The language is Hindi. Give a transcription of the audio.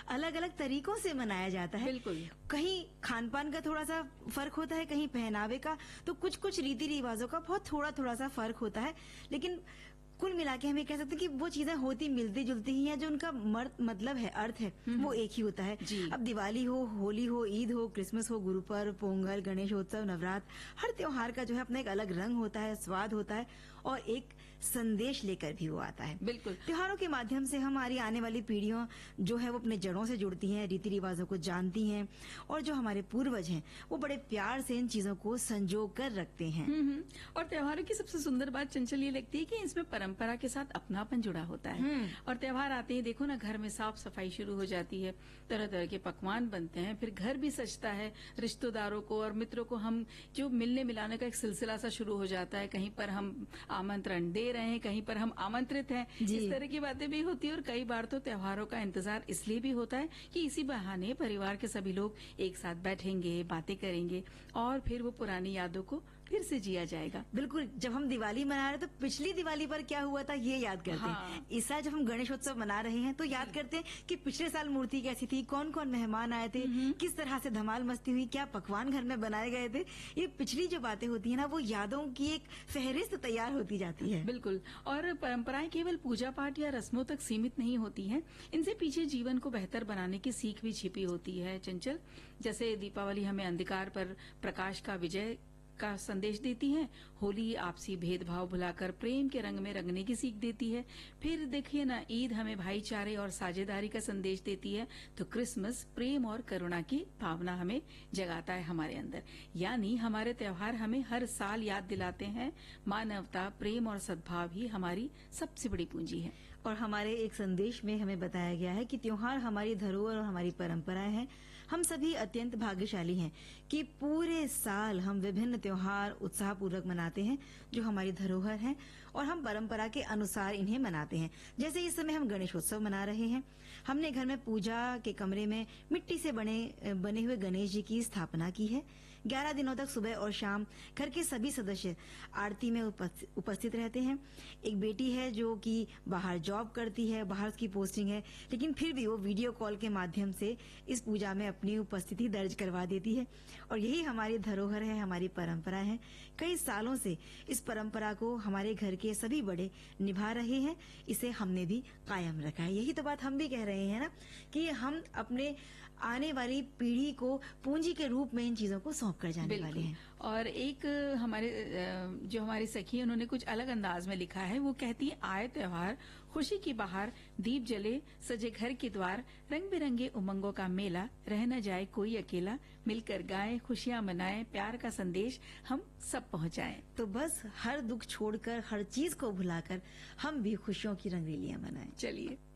अलग अलग तरीकों से मनाया जाता है। बिल्कुल। कहीं खान पान का थोड़ा सा फर्क होता है, कहीं पहनावे का, तो कुछ कुछ रीति रिवाजों का बहुत थोड़ा सा फर्क होता है, लेकिन कुल मिला के हम ये कह सकते हैं कि वो चीजें होती मिलती जुलती ही हैं, जो उनका मतलब है, अर्थ है, वो एक ही होता है। अब दिवाली हो, होली हो, ईद हो, क्रिसमस हो, गुरु पर्व, पोंगल, गणेशोत्सव, नवरात्र, हर त्योहार का जो है अपना एक अलग रंग होता है, स्वाद होता है और एक संदेश लेकर भी वो आता है। बिल्कुल। त्योहारों के माध्यम से हमारी आने वाली पीढ़ियों जो है वो अपने जड़ों से जुड़ती हैं, रीति रिवाजों को जानती हैं, और जो हमारे पूर्वज हैं वो बड़े प्यार से इन चीजों को संजो कर रखते हैं। और त्योहारों की सबसे सुंदर बात चंचल ये लगती है कि इसमें परंपरा के साथ अपनापन जुड़ा होता है। और त्योहार आते ही देखो ना, घर में साफ सफाई शुरू हो जाती है, तरह तरह के पकवान बनते हैं, फिर घर भी सजता है, रिश्तेदारों को और मित्रों को हम जो मिलने मिलाने का एक सिलसिला सा शुरू हो जाता है। कहीं पर हम आमंत्रण दे रहे हैं, कहीं पर हम आमंत्रित हैं, इस तरह की बातें भी होती है। और कई बार तो त्योहारों का इंतजार इसलिए भी होता है कि इसी बहाने परिवार के सभी लोग एक साथ बैठेंगे, बातें करेंगे और फिर वो पुरानी यादों को फिर से जिया जाएगा। बिल्कुल। जब हम दिवाली मना रहे तो पिछली दिवाली पर क्या हुआ था ये याद करते हैं। इस साल जब हम गणेशोत्सव मना रहे हैं तो याद करते हैं कि पिछले साल मूर्ति कैसी थी, कौन कौन मेहमान आए थे, किस तरह से धमाल मस्ती हुई, क्या पकवान घर में बनाए गए थे। ये पिछली जो बातें होती है ना, वो यादों की एक फहरिस्त तैयार होती जाती है। बिल्कुल। और परंपराएं केवल पूजा पाठ या रस्मों तक सीमित नहीं होती हैं, इनसे पीछे जीवन को बेहतर बनाने की सीख भी छिपी होती है चंचल। जैसे दीपावली हमें अंधकार पर प्रकाश का विजय का संदेश देती है, होली आपसी भेदभाव भुलाकर प्रेम के रंग में रंगने की सीख देती है, फिर देखिए ना ईद हमें भाईचारे और साझेदारी का संदेश देती है, तो क्रिसमस प्रेम और करुणा की भावना हमें जगाता है हमारे अंदर। यानी हमारे त्योहार हमें हर साल याद दिलाते हैं मानवता, प्रेम और सद्भाव ही हमारी सबसे बड़ी पूंजी है। और हमारे एक संदेश में हमें बताया गया है कि त्योहार हमारी धरोहर और हमारी परंपराएं हैं। हम सभी अत्यंत भाग्यशाली हैं कि पूरे साल हम विभिन्न त्योहार उत्साहपूर्वक मनाते हैं जो हमारी धरोहर हैं, और हम परंपरा के अनुसार इन्हें मनाते हैं। जैसे इस समय हम गणेशोत्सव मना रहे हैं। हमने घर में पूजा के कमरे में मिट्टी से बने हुए गणेश जी की स्थापना की है। 11 दिनों तक सुबह और शाम घर के सभी सदस्य आरती में उपस्थित रहते हैं। एक बेटी है जो कि बाहर जॉब करती है, बाहर उसकी पोस्टिंग है, लेकिन फिर भी वो वीडियो कॉल के माध्यम से इस पूजा में अपनी उपस्थिति दर्ज करवा देती है। और यही हमारी धरोहर है, हमारी परंपरा है। कई सालों से इस परंपरा को हमारे घर के सभी बड़े निभा रहे हैं, इसे हमने भी कायम रखा है। यही तो बात हम भी कह रहे हैं ना कि हम अपने आने वाली पीढ़ी को पूंजी के रूप में इन चीजों को सौंप कर जाने वाले हैं। और एक हमारी सखी है, उन्होंने कुछ अलग अंदाज में लिखा है। वो कहती है, आए त्योहार, खुशी की बहार, दीप जले, सजे घर के द्वार, रंग बिरंगे उमंगों का मेला, रह न जाए कोई अकेला, मिलकर गाएं, खुशियां मनाएं, प्यार का संदेश हम सब पहुंचाएं। तो बस हर दुख छोड़कर, हर चीज को भुलाकर हम भी खुशियों की रंगरेलियां मनाएं। चलिए।